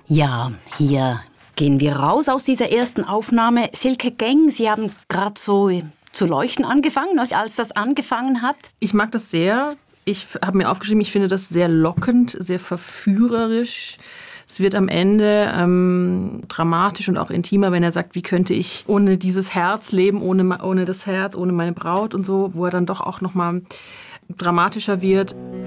Ja, hier gehen wir raus aus dieser ersten Aufnahme. Silke Geng, Sie haben gerade so zu leuchten angefangen, als das angefangen hat. Ich mag das sehr. Ich habe mir aufgeschrieben, ich finde das sehr lockend, sehr verführerisch. Es wird am Ende dramatisch und auch intimer, wenn er sagt, wie könnte ich ohne dieses Herz leben, ohne das Herz, ohne meine Braut und so, wo er dann doch auch nochmal dramatischer wird.